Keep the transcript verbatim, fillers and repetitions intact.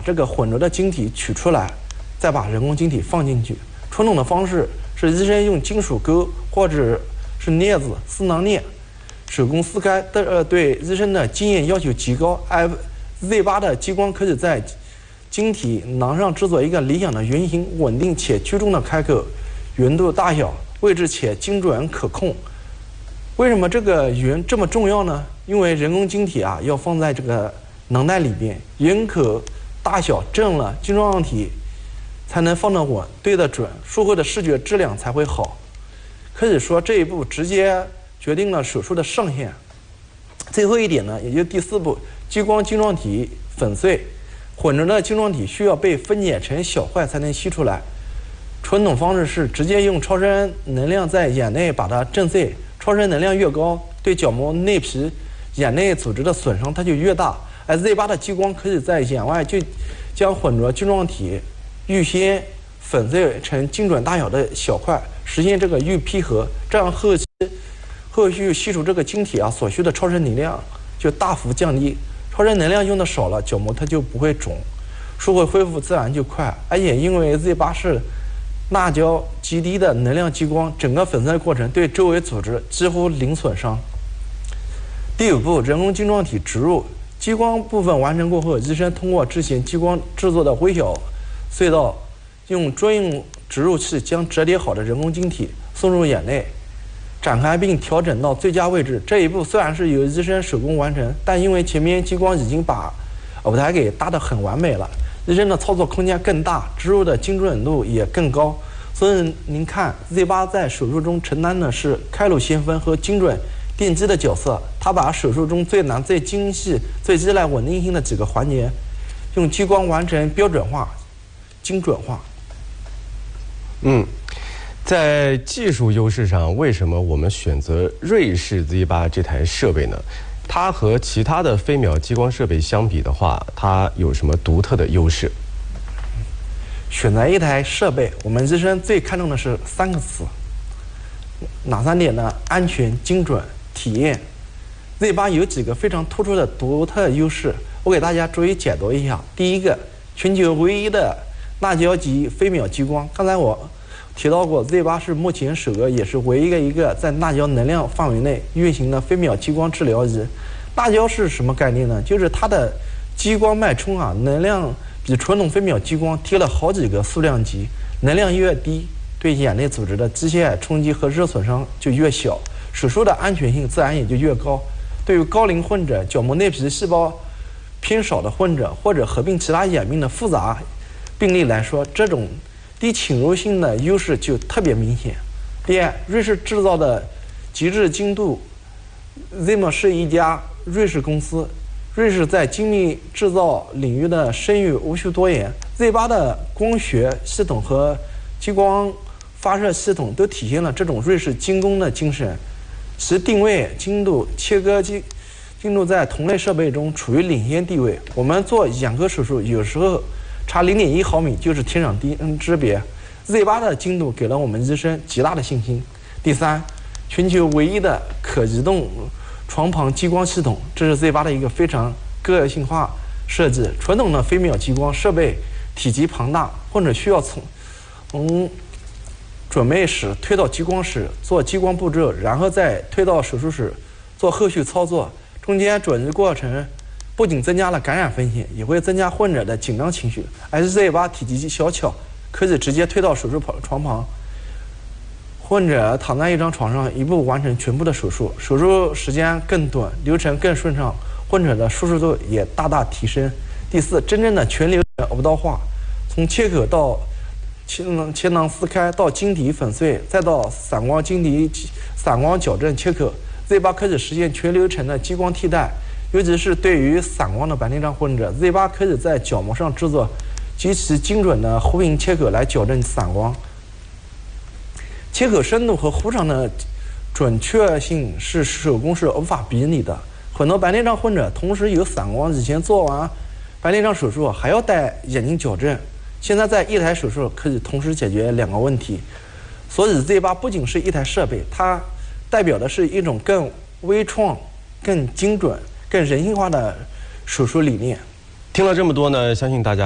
这个混浊的晶体取出来，再把人工晶体放进去。传统的方式是医生用金属钩或者是镊子撕囊镊，手工撕开。的呃，对医生的经验要求极高。而 Z 八的激光可以在晶体囊上制作一个理想的圆形、稳定且居中的开口，圆度大小、位置且精准可控。为什么这个圆这么重要呢？因为人工晶体啊要放在这个囊袋里边，圆口大小正了，晶状体才能放得稳、对得准，术后的视觉质量才会好。可以说这一步直接决定了手术的上限。最后一点呢，也就是第四步，激光晶状体粉碎。混浊的晶状体需要被分解成小块才能吸出来。传统方式是直接用超声能量在眼内把它震碎，超声能量越高，对角膜内皮、眼内组织的损伤它就越大。而 Z 八的激光可以在眼外就将混浊晶状体预先粉碎成精准大小的小块，实现这个预披合，这样后期后续吸收这个晶体啊所需的超声能量就大幅降低。超声能量用的少了，角膜它就不会肿，术后恢复自然就快。而且因为 Z 八是钠胶极低的能量激光，整个粉碎过程对周围组织几乎零损伤。第五步，人工晶状体植入。激光部分完成过后，医生通过之前激光制作的微小隧道，用专用植入器将折叠好的人工晶体送入眼内，展开并调整到最佳位置。这一步虽然是由医生手工完成，但因为前面激光已经把舞台给搭得很完美了，医生的操作空间更大，植入的精准度也更高。所以您看 Z 八在手术中承担的是开路先锋和精准电机的角色，他把手术中最难、最精细、最依赖稳定性的几个环节，用激光完成标准化、精准化。 嗯，在技术优势上，为什么我们选择瑞士 Z 八这台设备呢？它和其他的飞秒激光设备相比的话，它有什么独特的优势？ 选择一台设备，我们医生最看重的是三个词，哪三点呢？安全、精准、体验。 Z 八有几个非常突出的独特优势，我给大家逐一解读一下。第一个，全球唯一的钠胶级飞秒激光。刚才我提到过 ，Z 八是目前首个也是唯一的一个在钠胶能量范围内运行的飞秒激光治疗仪。钠胶是什么概念呢？就是它的激光脉冲啊，能量比传统飞秒激光低了好几个数量级，能量越低，对眼内组织的机械冲击和热损伤就越小，手术的安全性自然也就越高。 对于高龄患者、角膜内皮细胞偏少的患者，或者合并其他眼病的复杂病例来说，这种低侵入性的优势就特别明显。第二，瑞士制造的极致精度 ，Z M 是一家瑞士公司，瑞士在精密制造领域的声誉无需多言。Z 八的光学系统和激光发射系统都体现了这种瑞士精工的精神。 其定位精度、切割精精度在同类设备中处于领先地位。我们做眼科手术，有时候差零点一毫米就是天壤地之别。Z 八的精度给了我们医生极大的信心。第三，全球唯一的可移动床旁激光系统，这是 Z 八的一个非常个性化设计。传统的飞秒激光设备体积庞大，或者需要从从 准备室推到激光室做激光步骤，然后再推到手术室做后续操作。中间转移过程不仅增加了感染风险，也会增加患者的紧张情绪。而 Z 八体积小巧，可以直接推到手术床旁，患者躺在一张床上，一步完成全部的手术，手术时间更短，流程更顺畅，患者的舒适度也大大提升。第四，真正的全流程无刀化，从切口到 切切囊撕开到晶体粉碎，再到散光晶体散光矫正切口 ，Z 八可以实现全流程的激光替代。尤其是对于散光的白内障患者 ，Z 八可以在角膜上制作极其精准的弧形切口来矫正散光。切口深度和弧长的准确性是手工是无法比拟的。很多白内障患者同时有散光，以前做完白内障手术还要戴眼镜矫正。 现在在一台手术可以同时解决两个问题，所以 Z 八不仅是一台设备，它代表的是一种更微创、更精准、更人性化的手术理念。 听了这么多呢，相信大家